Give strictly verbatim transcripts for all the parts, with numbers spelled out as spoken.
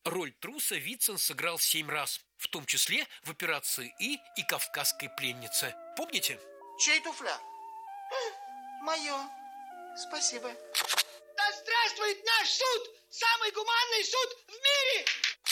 Роль труса Вицин сыграл семь раз, в том числе в «Операции И» и «Кавказской пленнице». Помните? Чей туфля? Мое. Спасибо. Да здравствует наш суд! Самый гуманный суд в мире!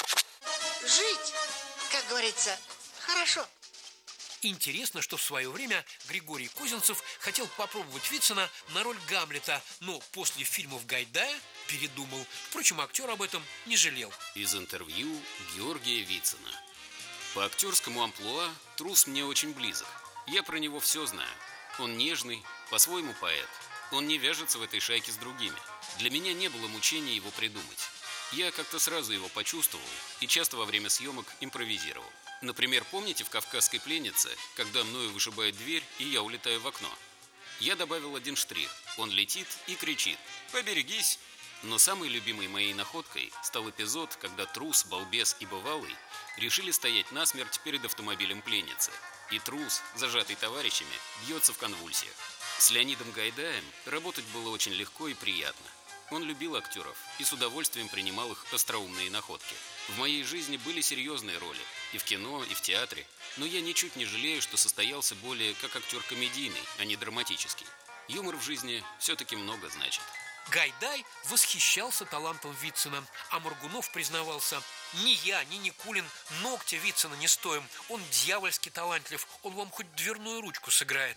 Жить, как говорится, хорошо. Интересно, что в свое время Григорий Козинцев хотел попробовать Вицина на роль Гамлета, но после фильмов Гайдая передумал. Впрочем, актер об этом не жалел. Из интервью Георгия Вицина. По актерскому амплуа трус мне очень близок. Я про него все знаю. Он нежный, по-своему поэт. Он не вяжется в этой шайке с другими. Для меня не было мучения его придумать. Я как-то сразу его почувствовал и часто во время съемок импровизировал. Например, помните в «Кавказской пленнице», когда мною вышибает дверь и я улетаю в окно? Я добавил один штрих. Он летит и кричит: «Поберегись!» Но самой любимой моей находкой стал эпизод, когда трус, балбес и бывалый решили стоять насмерть перед автомобилем пленницы. И трус, зажатый товарищами, бьется в конвульсиях. С Леонидом Гайдаем работать было очень легко и приятно. Он любил актеров и с удовольствием принимал их остроумные находки. В моей жизни были серьезные роли и в кино, и в театре, но я ничуть не жалею, что состоялся более как актер комедийный, а не драматический. Юмор в жизни все-таки много значит. Гайдай восхищался талантом Вицина, а Моргунов признавался: «Ни я, ни Никулин ногтя Вицина не стоим. Он дьявольски талантлив, он вам хоть дверную ручку сыграет».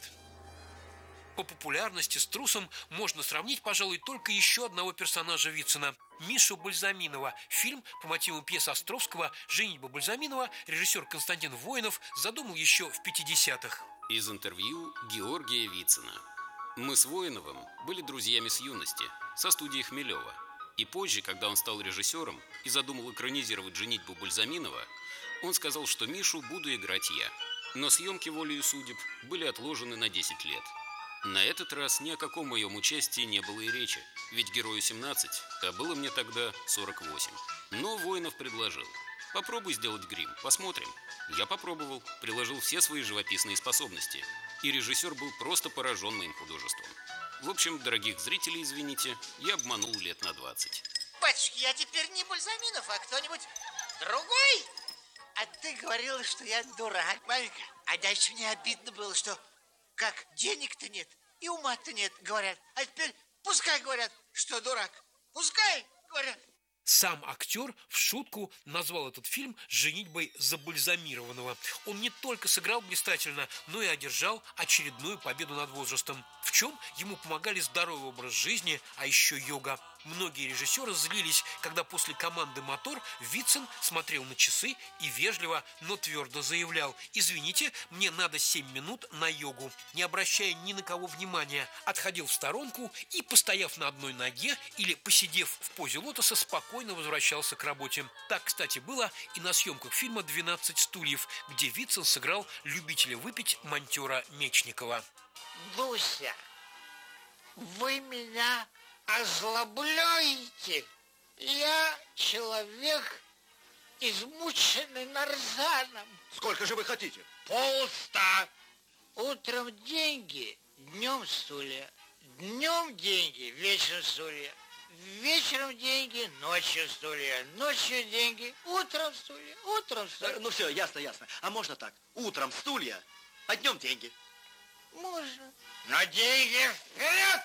По популярности с трусом можно сравнить, пожалуй, только еще одного персонажа Вицина – Мишу Бальзаминова. Фильм по мотивам пьесы Островского «Женитьба Бальзаминова» режиссер Константин Воинов задумал еще в пятидесятых. Из интервью Георгия Вицина. Мы с Воиновым были друзьями с юности, со студии Хмелева. И позже, когда он стал режиссером и задумал экранизировать «Женитьбу Бальзаминова», он сказал, что Мишу буду играть я. Но съемки волею судеб были отложены на десять лет. На этот раз ни о каком моем участии не было и речи, ведь герою семнадцать, а было мне тогда сорок восемь. Но Воинов предложил: попробуй сделать грим, посмотрим. Я попробовал, приложил все свои живописные способности, и режиссер был просто поражен моим художеством. В общем, дорогих зрителей, извините, я обманул лет на двадцать. Батюшки, я теперь не Бальзаминов, а кто-нибудь другой? А ты говорила, что я дурак, маменька. А дальше мне обидно было, что как денег-то нет и ума-то нет, говорят. А теперь пускай говорят, что дурак. Пускай говорят. Сам актер в шутку назвал этот фильм «Женитьбой забальзамированного». Он не только сыграл блистательно, но и одержал очередную победу над возрастом, в чем ему помогали здоровый образ жизни, а еще йога. Многие режиссеры злились, когда после команды «Мотор» Вицин смотрел на часы и вежливо, но твердо заявлял: «Извините, мне надо семь минут на йогу». Не обращая ни на кого внимания, отходил в сторонку и, постояв на одной ноге или посидев в позе лотоса, спокойно возвращался к работе. Так, кстати, было и на съемках фильма «двенадцать стульев», где Вицин сыграл любителя выпить монтера Мечникова. Дуся, вы меня озлобляете. Я человек, измученный нарзаном. Сколько же вы хотите? Полста. Утром деньги, днем стулья. Днем деньги, вечером стулья. Вечером деньги, ночью стулья. Ночью деньги, утром стулья. Утром стулья. Ну все, ясно, ясно. А можно так? Утром стулья, а днем деньги. Можно. Но деньги вперед!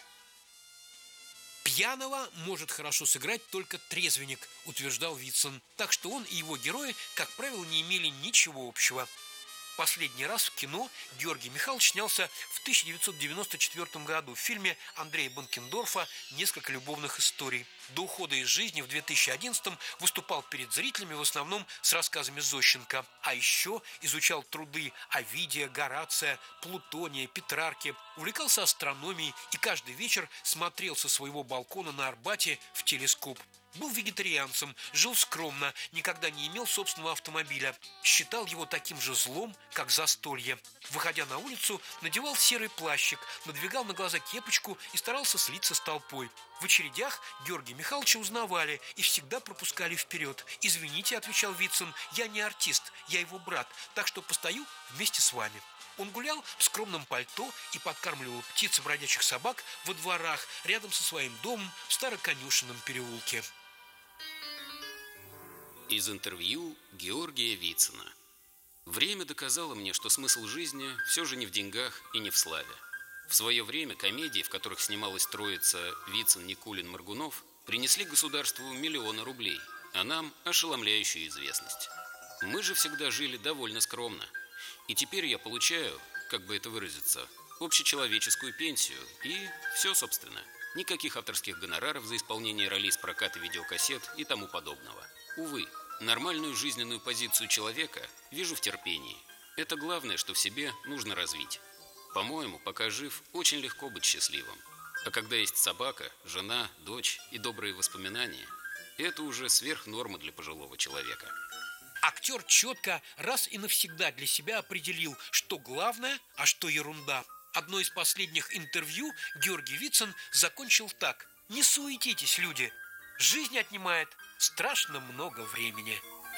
Пьяного может хорошо сыграть только трезвенник, утверждал Вицин. Так что он и его герои, как правило, не имели ничего общего. Последний раз в кино Георгий Михайлович снялся в тысяча девятьсот девяносто четвёртом году в фильме Андрея Бенкендорфа «Несколько любовных историй». До ухода из жизни в две тысячи одиннадцатом выступал перед зрителями в основном с рассказами Зощенко. А еще изучал труды Овидия, Горация, Плутония, Петрарки, увлекался астрономией и каждый вечер смотрел со своего балкона на Арбате в телескоп. Был вегетарианцем, жил скромно, никогда не имел собственного автомобиля. Считал его таким же злом, как застолье. Выходя на улицу, надевал серый плащик, надвигал на глаза кепочку и старался слиться с толпой. В очередях Георгия Михайловича узнавали и всегда пропускали вперед. «Извините», — отвечал Вицин, — «я не артист, я его брат, так что постою вместе с вами». Он гулял в скромном пальто и подкармливал птиц и бродячих собак во дворах рядом со своим домом в Староконюшенном переулке. Из интервью Георгия Вицина. Время доказало мне, что смысл жизни все же не в деньгах и не в славе. В свое время комедии, в которых снималась троица Вицин, Никулин, Моргунов, принесли государству миллионы рублей, а нам ошеломляющую известность. Мы же всегда жили довольно скромно. И теперь я получаю, как бы это выразиться, общечеловеческую пенсию и все, собственно. Никаких авторских гонораров за исполнение ролей с проката видеокассет и тому подобного. Увы, нормальную жизненную позицию человека вижу в терпении. Это главное, что в себе нужно развить. По-моему, пока жив, очень легко быть счастливым. А когда есть собака, жена, дочь и добрые воспоминания, это уже сверх нормы для пожилого человека. Актер четко раз и навсегда для себя определил, что главное, а что ерунда. Одно из последних интервью Георгий Вицин закончил так: «Не суетитесь, люди, жизнь отнимает страшно много времени».